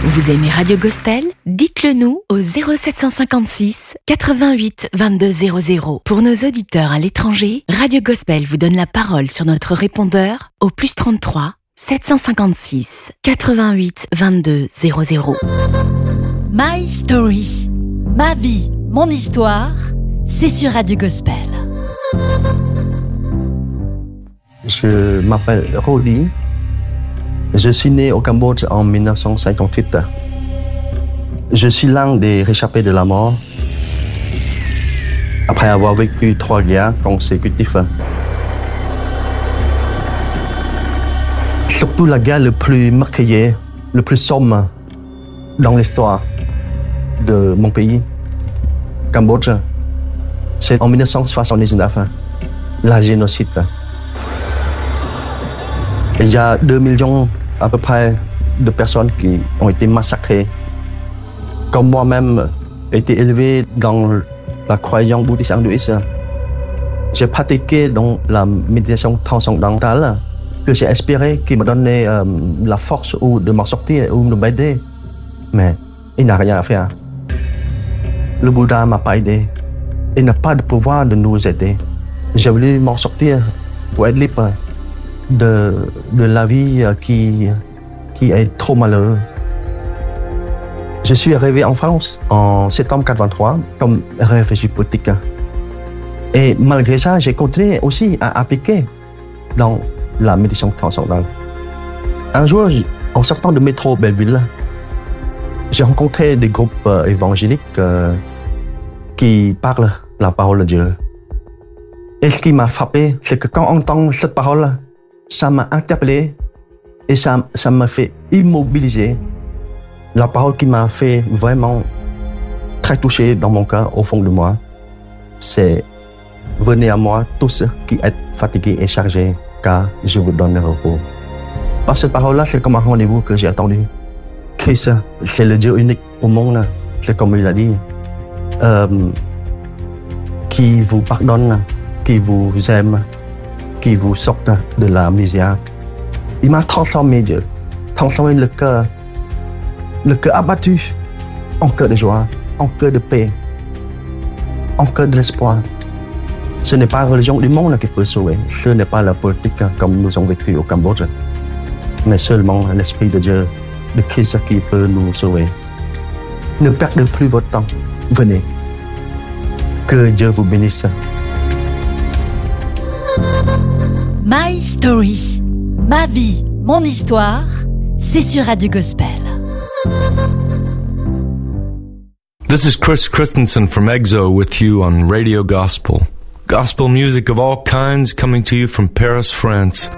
Vous aimez Radio Gospel? Dites-le nous au 0756 88 22 00. Pour nos auditeurs à l'étranger, Radio Gospel vous donne la parole sur notre répondeur au +33 756 88 22 00. My Story, ma vie, mon histoire, c'est sur Radio Gospel. Je m'appelle Rodi. Je suis né au Cambodge en 1958. Je suis l'un des réchappés de la mort après avoir vécu 3 guerres consécutives. Surtout la guerre le plus meurtrière, le plus sombre dans l'histoire de mon pays, Cambodge. C'est en 1979, la génocide. Il y a 2 millions à peu près de personnes qui ont été massacrées. Comme moi-même, j'ai été élevé dans la croyance bouddhiste hindouiste. J'ai pratiqué dans la méditation transcendantale que j'ai espéré qui me donnait la force ou de m'en sortir ou de m'aider. Mais il n'a rien à faire. Le Bouddha ne m'a pas aidé. Il n'a pas de pouvoir de nous aider. J'ai voulu m'en sortir pour être libre de la vie qui est trop malheureuse. Je suis arrivé en France en septembre 1983 comme réfugié politique. Et malgré ça, j'ai continué aussi à appliquer dans la méditation transcendantale. Un jour, en sortant de métro Belleville, j'ai rencontré des groupes évangéliques qui parlent la parole de Dieu. Et ce qui m'a frappé, c'est que quand on entend cette parole, ça m'a interpellé et ça m'a fait immobiliser. La parole qui m'a fait vraiment très touché dans mon cœur, au fond de moi, c'est « Venez à moi tous qui êtes fatigués et chargés, car je vous donne le repos ». Par cette parole-là, c'est comme un rendez-vous que j'ai attendu. Christ, c'est le Dieu unique au monde, c'est comme il a dit, qui vous pardonne, qui vous aime, qui vous sortent de la misère. Il m'a transformé, Dieu, transformé le cœur abattu en cœur de joie, en cœur de paix, en cœur de l'espoir. Ce n'est pas la religion du monde qui peut sauver, ce n'est pas la politique comme nous avons vécu au Cambodge, mais seulement l'Esprit de Dieu, de Christ qui peut nous sauver. Ne perdez plus votre temps, venez. Que Dieu vous bénisse. My Story, ma vie, mon histoire, c'est sur Radio Gospel. This is Chris Christensen from EXO with you on Radio Gospel. Gospel music of all kinds coming to you from Paris, France.